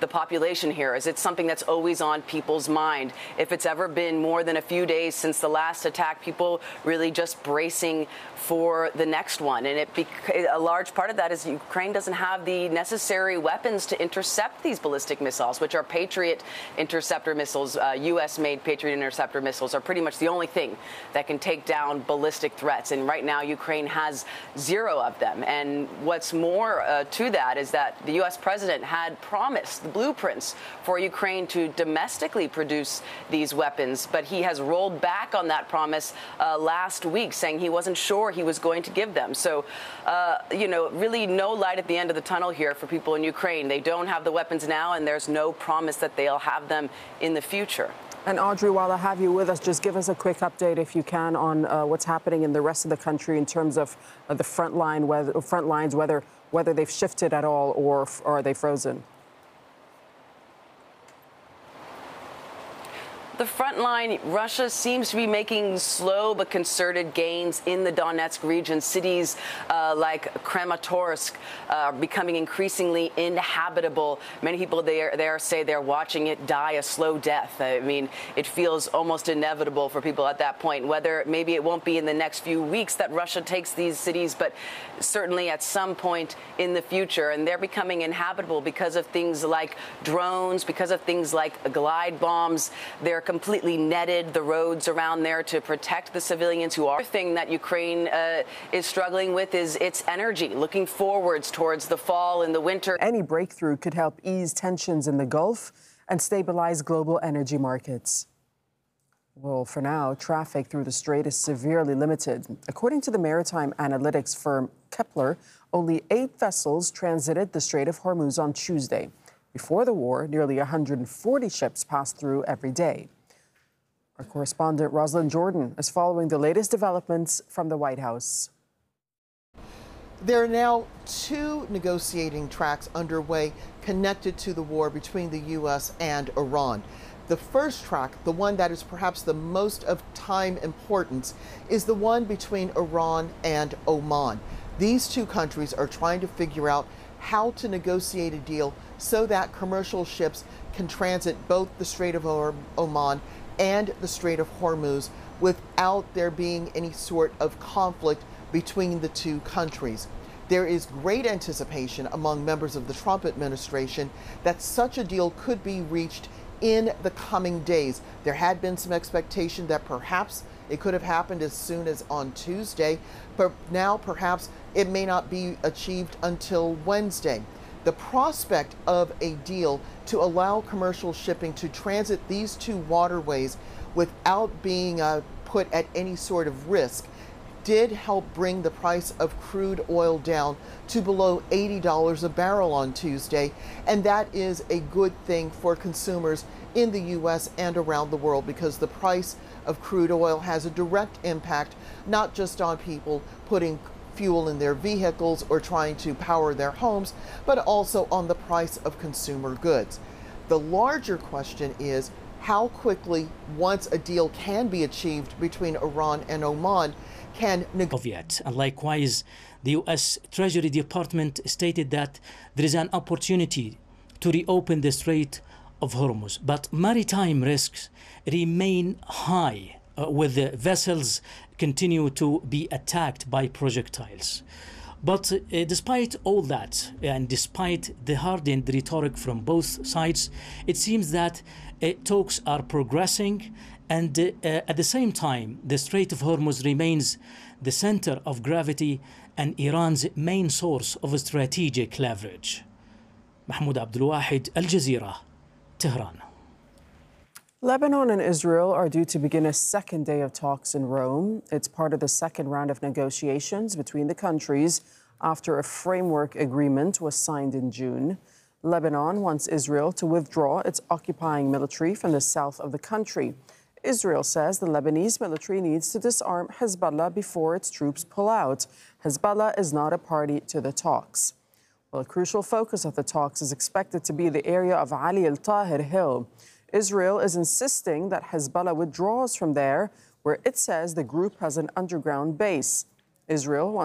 the population here, is it's something that's always on people's mind. If it's ever been more than a few days since the last attack, people really just bracing for the next one. And a large part of that is Ukraine doesn't have the necessary weapons to intercept these ballistic missiles, which are Patriot interceptor missiles. U.S.-made Patriot interceptor missiles are pretty much the only thing that can take down ballistic threats. And right now, Ukraine has 0 of them. And what's more to that is that the U.S. president had promised the blueprints for Ukraine to domestically produce these weapons, but he has rolled back on that promise last week, saying he wasn't sure he was going to give them. So, really no light at the end of the tunnel here for people in Ukraine. They don't have the weapons now, and there's no promise that they'll have them in the future. And Audrey, while I have you with us, just give us a quick update, if you can, on what's happening in the rest of the country in terms of the front lines, whether they've shifted at all or are they frozen? The front line, Russia seems to be making slow but concerted gains in the Donetsk region. Cities like Kramatorsk are becoming increasingly inhabitable. Many people there say they're watching it die a slow death. I mean, it feels almost inevitable for people at that point. Whether maybe it won't be in the next few weeks that Russia takes these cities, but certainly at some point in the future. And they're becoming inhabitable because of things like drones, because of things like glide bombs. They're completely netted the roads around there to protect the civilians who are. The thing that Ukraine is struggling with is its energy, looking forwards towards the fall and the winter. Any breakthrough could help ease tensions in the Gulf and stabilize global energy markets. Well, for now, traffic through the strait is severely limited. According to the maritime analytics firm Kepler, only 8 vessels transited the Strait of Hormuz on Tuesday. Before the war, nearly 140 ships passed through every day. Our correspondent Rosalind Jordan is following the latest developments from the White House. There are now 2 negotiating tracks underway connected to the war between the U.S. and Iran. The first track, the one that is perhaps the most of time importance, is the one between Iran and Oman. These 2 countries are trying to figure out how to negotiate a deal so that commercial ships can transit both the Strait of Oman and the Strait of Hormuz without there being any sort of conflict between the 2 countries. There is great anticipation among members of the Trump administration that such a deal could be reached in the coming days. There had been some expectation that perhaps it could have happened as soon as on Tuesday, but now perhaps it may not be achieved until Wednesday. The prospect of a deal to allow commercial shipping to transit these 2 waterways without being put at any sort of risk did help bring the price of crude oil down to below $80 a barrel on Tuesday, and that is a good thing for consumers in the U.S. and around the world, because the price of crude oil has a direct impact not just on people putting fuel in their vehicles or trying to power their homes, but also on the price of consumer goods. The larger question is how quickly, once a deal can be achieved between Iran and Oman, can negotiate. And likewise, the U.S. Treasury Department stated that there is an opportunity to reopen the Strait of Hormuz, but maritime risks remain high, with the vessels continue to be attacked by projectiles. But despite all that, and despite the hardened rhetoric from both sides, it seems that talks are progressing, and at the same time, the Strait of Hormuz remains the center of gravity and Iran's main source of strategic leverage. Mahmoud Abdulwahid, Al Jazeera, Tehran. Lebanon and Israel are due to begin a second day of talks in Rome. It's part of the second round of negotiations between the countries after a framework agreement was signed in June. Lebanon wants Israel to withdraw its occupying military from the south of the country. Israel says the Lebanese military needs to disarm Hezbollah before its troops pull out. Hezbollah is not a party to the talks. Well, a crucial focus of the talks is expected to be the area of Ali al-Tahir Hill. Israel is insisting that Hezbollah withdraws from there, where it says the group has an underground base. Israel wants